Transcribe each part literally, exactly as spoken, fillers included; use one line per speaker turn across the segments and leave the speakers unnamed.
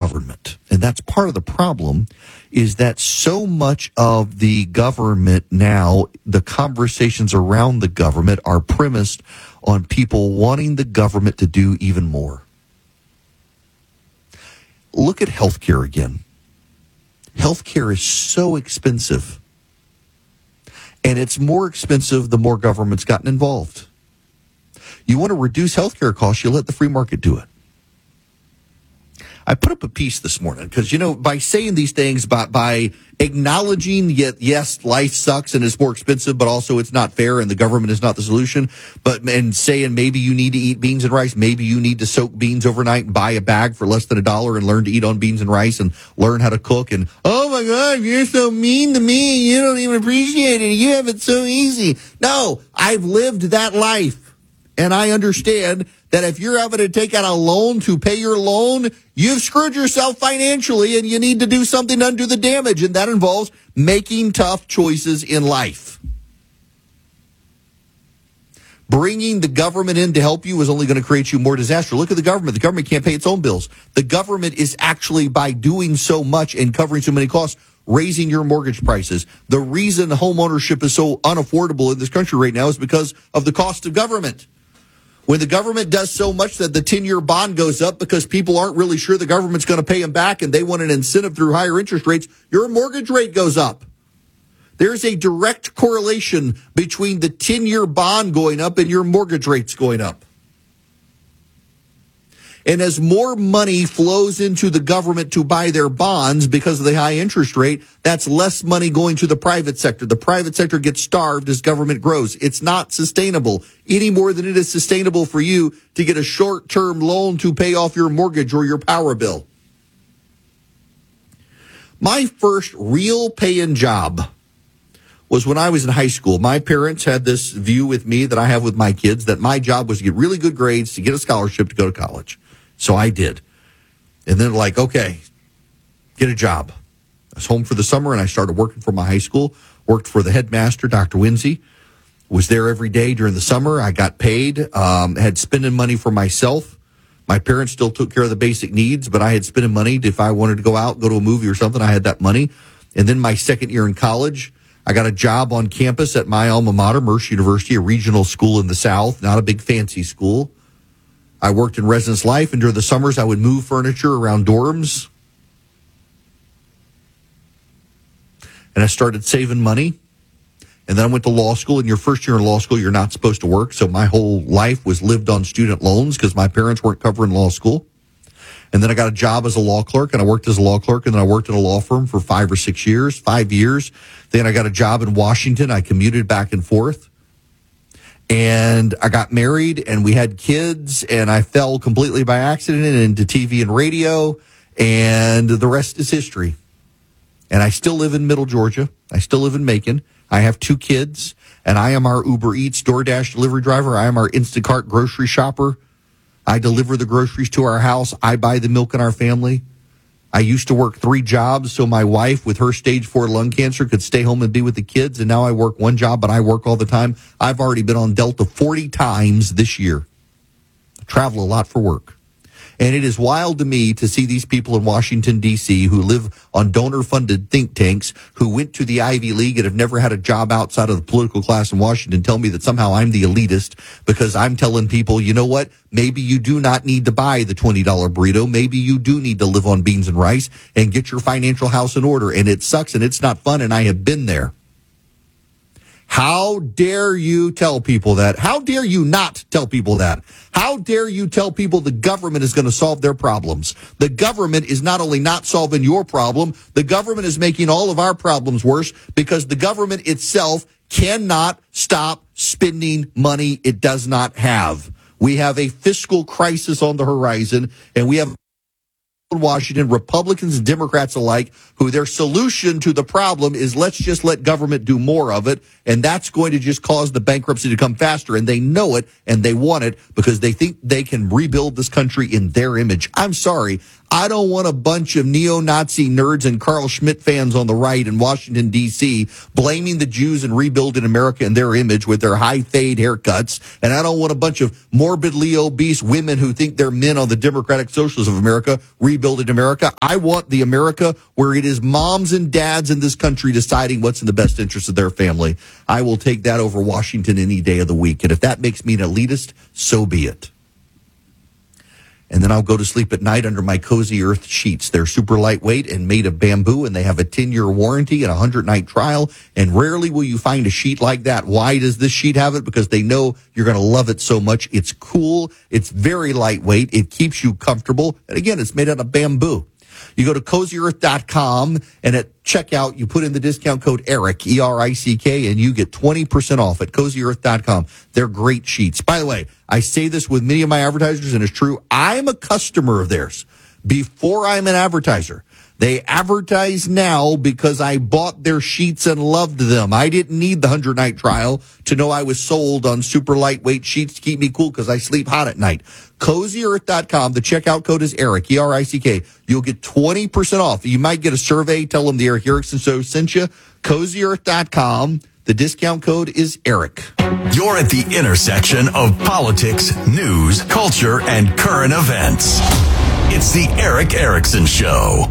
government. And that's part of the problem, is that so much of the government now, the conversations around the government are premised on people wanting the government to do even more. Look at healthcare again. Healthcare is so expensive. And it's more expensive the more government's gotten involved. You want to reduce healthcare costs, you let the free market do it. I put up a piece this morning because, you know, by saying these things, by, by acknowledging, yet, yes, life sucks and it's more expensive, but also it's not fair and the government is not the solution, but and saying maybe you need to eat beans and rice, maybe you need to soak beans overnight and buy a bag for less than a dollar and learn to eat on beans and rice and learn how to cook. And, oh, my God, you're so mean to me. You don't even appreciate it. You have it so easy. No, I've lived that life. And I understand that if you're having to take out a loan to pay your loan, you've screwed yourself financially and you need to do something to undo the damage. And that involves making tough choices in life. Bringing the government in to help you is only going to create you more disaster. Look at the government. The government can't pay its own bills. The government is actually, by doing so much and covering so many costs, raising your mortgage prices. The reason home ownership is so unaffordable in this country right now is because of the cost of government. When the government does so much that the ten-year bond goes up because people aren't really sure the government's going to pay them back and they want an incentive through higher interest rates, your mortgage rate goes up. There's a direct correlation between the ten-year bond going up and your mortgage rates going up. And as more money flows into the government to buy their bonds because of the high interest rate, that's less money going to the private sector. The private sector gets starved as government grows. It's not sustainable any more than it is sustainable for you to get a short-term loan to pay off your mortgage or your power bill. My first real paying job was when I was in high school. My parents had this view with me that I have with my kids, that my job was to get really good grades to get a scholarship to go to college. So I did. And then like, okay, get a job. I was home for the summer and I started working for my high school, worked for the headmaster, Doctor Winsey, was there every day during the summer. I got paid, um, had spending money for myself. My parents still took care of the basic needs, but I had spending money. If I wanted to go out, go to a movie or something, I had that money. And then my second year in college, I got a job on campus at my alma mater, Mercer University, a regional school in the South, not a big fancy school. I worked in residence life, and during the summers, I would move furniture around dorms. And I started saving money. And then I went to law school. In your first year in law school, you're not supposed to work. So my whole life was lived on student loans because my parents weren't covering law school. And then I got a job as a law clerk, and I worked as a law clerk, and then I worked in a law firm for five or six years, five years. Then I got a job in Washington. I commuted back and forth. And I got married, and we had kids, and I fell completely by accident into T V and radio, and the rest is history. And I still live in Middle Georgia. I still live in Macon. I have two kids, and I am our Uber Eats DoorDash delivery driver. I am our Instacart grocery shopper. I deliver the groceries to our house. I buy the milk in our family. I used to work three jobs so my wife with her stage four lung cancer could stay home and be with the kids. And now I work one job, but I work all the time. I've already been on Delta forty times this year. I travel a lot for work. And it is wild to me to see these people in Washington, D C who live on donor-funded think tanks, who went to the Ivy League and have never had a job outside of the political class in Washington, tell me that somehow I'm the elitist because I'm telling people, you know what? Maybe you do not need to buy the twenty dollar burrito. Maybe you do need to live on beans and rice and get your financial house in order. And it sucks and it's not fun, and I have been there. How dare you tell people that? How dare you not tell people that? How dare you tell people the government is going to solve their problems? The government is not only not solving your problem, the government is making all of our problems worse because the government itself cannot stop spending money it does not have. We have a fiscal crisis on the horizon, and we have in Washington, Republicans and Democrats alike, who their solution to the problem is let's just let government do more of it, and that's going to just cause the bankruptcy to come faster, and they know it, and they want it because they think they can rebuild this country in their image. I'm sorry. I don't want a bunch of neo-Nazi nerds and Carl Schmitt fans on the right in Washington, D C blaming the Jews and rebuilding America in their image with their high fade haircuts. And I don't want a bunch of morbidly obese women who think they're men on the Democratic Socialists of America rebuilding America. I want the America where it is moms and dads in this country deciding what's in the best interest of their family. I will take that over Washington any day of the week. And if that makes me an elitist, so be it. And then I'll go to sleep at night under my Cozy Earth sheets. They're super lightweight and made of bamboo, and they have a ten-year warranty and a hundred-night trial. And rarely will you find a sheet like that. Why does this sheet have it? Because they know you're going to love it so much. It's cool. It's very lightweight. It keeps you comfortable. And again, it's made out of bamboo. You go to cozy earth dot com, and at checkout, you put in the discount code ERIC, E R I C K, and you get twenty percent off at cozy earth dot com. They're great sheets. By the way, I say this with many of my advertisers, and it's true. I'm a customer of theirs before I'm an advertiser. They advertise now because I bought their sheets and loved them. I didn't need the hundred-night trial to know I was sold on super lightweight sheets to keep me cool because I sleep hot at night. cozy earth dot com. The checkout code is ERIC, E R I C K. You'll get twenty percent off. You might get a survey. Tell them the Eric Erickson Show sent you. cozy earth dot com. The discount code is ERIC.
You're at the intersection of politics, news, culture, and current events. It's the Eric Erickson Show.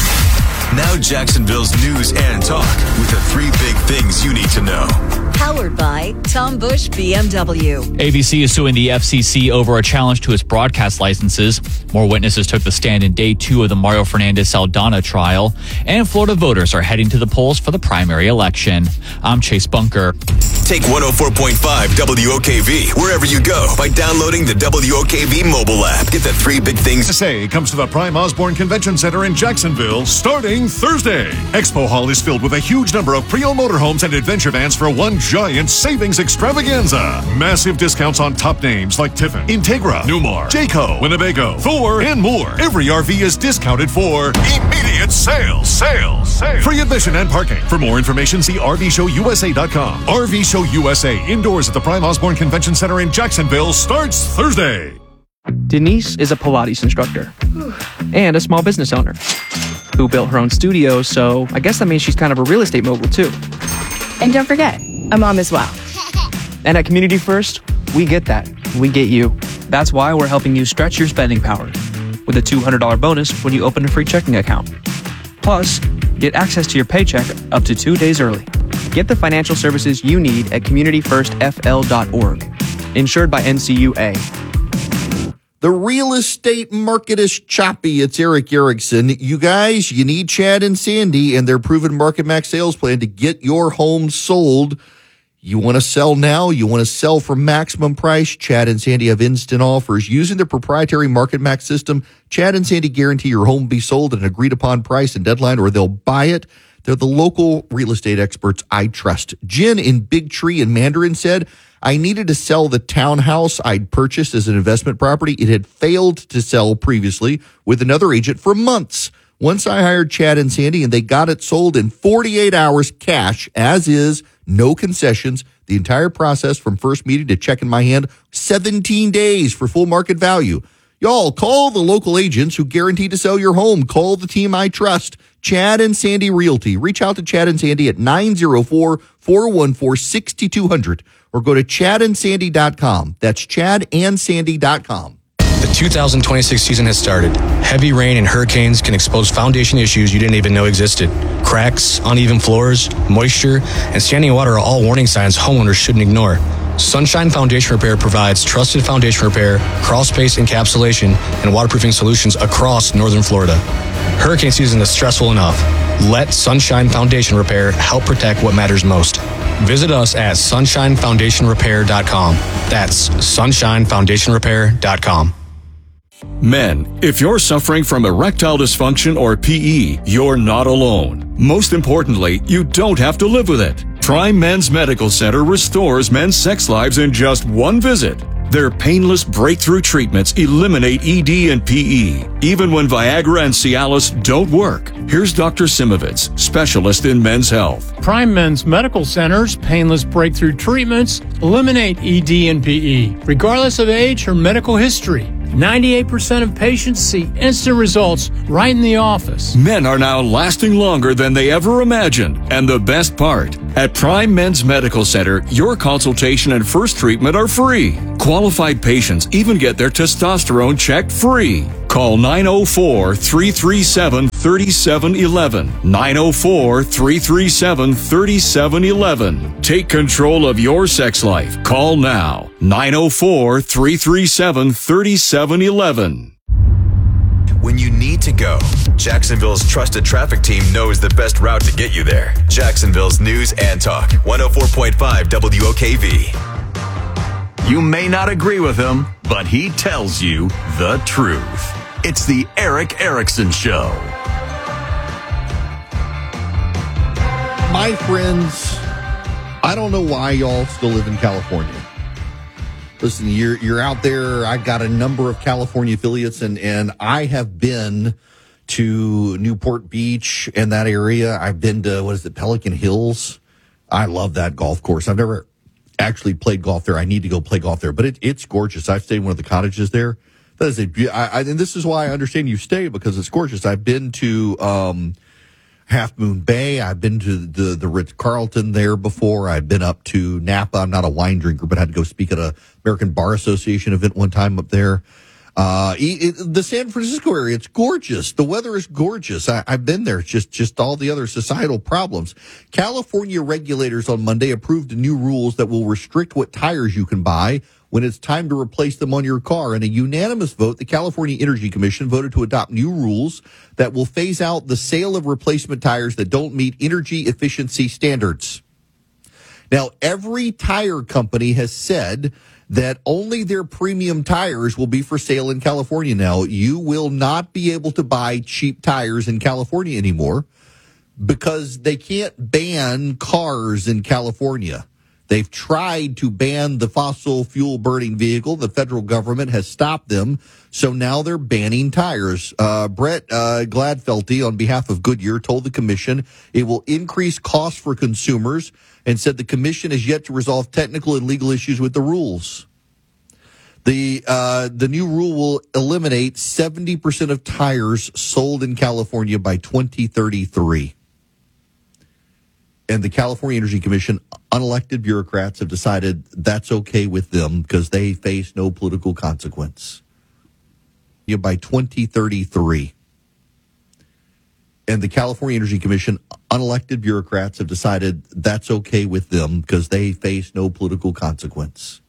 Now Jacksonville's news and talk with the three big things you need to know.
Powered by Tom Bush B M W.
A B C is suing the F C C over a challenge to its broadcast licenses. More witnesses took the stand in day two of the Mario Fernandez-Saldana trial. And Florida voters are heading to the polls for the primary election. I'm Chase Bunker.
Take one oh four point five W O K V wherever you go by downloading the W O K V mobile app. Get the three big things
to say comes to the Prime Osborne Convention Center in Jacksonville starting Thursday. Expo Hall is filled with a huge number of pre-owned motorhomes and adventure vans for one giant savings extravaganza. Massive discounts on top names like Tiffin, Integra, Newmar, Jayco, Winnebago, Thor, and more. Every R V is discounted for immediate sales. Sales. Sales. Free admission and parking. For more information, see R V show U S A dot com. R V Show U S A indoors at the Prime Osborne Convention Center in Jacksonville starts Thursday.
Denise is a Pilates instructor and a small business owner who built her own studio, so I guess that means she's kind of a real estate mogul too.
And don't forget, a mom as well.
And at Community First, we get that. We get you. That's why we're helping you stretch your spending power with a two hundred dollars bonus when you open a free checking account. Plus, get access to your paycheck up to two days early. Get the financial services you need at community first f l dot org. Insured by N C U A.
The real estate market is choppy. It's Eric Erickson. You guys, you need Chad and Sandy and their proven Market Max sales plan to get your home sold. You want to sell now? You want to sell for maximum price? Chad and Sandy have instant offers. Using their proprietary Market Max system, Chad and Sandy guarantee your home will be sold at an agreed upon price and deadline, or they'll buy it. They're the local real estate experts I trust. Jen in Big Tree in Mandarin said, I needed to sell the townhouse I'd purchased as an investment property. It had failed to sell previously with another agent for months. Once I hired Chad and Sandy, and they got it sold in forty-eight hours cash, as is, no concessions. The entire process from first meeting to check in my hand, seventeen days for full market value. Y'all, call the local agents who guarantee to sell your home. Call the team I trust, Chad and Sandy Realty. Reach out to Chad and Sandy at nine oh four, four one four, six two zero zero or go to chad and sandy dot com. That's chad and sandy dot com.
The two thousand twenty-six season has started. Heavy rain and hurricanes can expose foundation issues you didn't even know existed. Cracks, uneven floors, moisture, and standing water are all warning signs homeowners shouldn't ignore. Sunshine Foundation Repair provides trusted foundation repair, crawl space encapsulation, and waterproofing solutions across northern Florida. Hurricane season is stressful enough. Let Sunshine Foundation Repair help protect what matters most. Visit us at sunshine foundation repair dot com. That's sunshine foundation repair dot com.
Men, if you're suffering from erectile dysfunction or P E, you're not alone. Most importantly, you don't have to live with it. Prime Men's Medical Center restores men's sex lives in just one visit. Their painless breakthrough treatments eliminate E D and P E, even when Viagra and Cialis don't work. Here's Doctor Simovitz, specialist in men's health.
Prime Men's Medical Center's painless breakthrough treatments eliminate E D and P E, regardless of age or medical history. ninety-eight percent of patients see instant results right in the office.
Men are now lasting longer than they ever imagined. And the best part, at Prime Men's Medical Center, your consultation and first treatment are free. Qualified patients even get their testosterone checked free. Call nine oh four, three three seven, three seven one one. nine oh four, three three seven, three seven one one. Take control of your sex life. Call now. nine oh four, three three seven, three seven one one.
When you need to go, Jacksonville's trusted traffic team knows the best route to get you there. Jacksonville's News and Talk, one oh four point five W O K V. You may not agree with him, but he tells you the truth. It's the Eric Erickson Show.
My friends, I don't know why y'all still live in California. Listen, you're you're out there. I got a number of California affiliates, and, and I have been to Newport Beach and that area. I've been to, what is it, Pelican Hills. I love that golf course. I've never actually played golf there. I need to go play golf there, but it, it's gorgeous. I've stayed in one of the cottages there. That is a, I, I, and this is why I understand you stay, because it's gorgeous. I've been to um, Half Moon Bay. I've been to the, the Ritz-Carlton there before. I've been up to Napa. I'm not a wine drinker, but I had to go speak at a American Bar Association event one time up there. Uh, it, it, the San Francisco area, it's gorgeous. The weather is gorgeous. I, I've been there. It's just, just all the other societal problems. California regulators on Monday approved new rules that will restrict what tires you can buy when it's time to replace them on your car. In a unanimous vote, the California Energy Commission voted to adopt new rules that will phase out the sale of replacement tires that don't meet energy efficiency standards. Now, every tire company has said that only their premium tires will be for sale in California now. You will not be able to buy cheap tires in California anymore because they can't ban cars in California. They've tried to ban the fossil fuel burning vehicle. The federal government has stopped them. So now they're banning tires. Uh, Brett uh, Gladfelty, on behalf of Goodyear, told the commission it will increase costs for consumers and said the commission has yet to resolve technical and legal issues with the rules. The uh, the new rule will eliminate seventy percent of tires sold in California by twenty thirty-three. And the California Energy Commission, unelected bureaucrats, have decided that's okay with them because they face no political consequence. Yeah, by twenty thirty-three. And the California Energy Commission, unelected bureaucrats, have decided that's okay with them because they face no political consequence.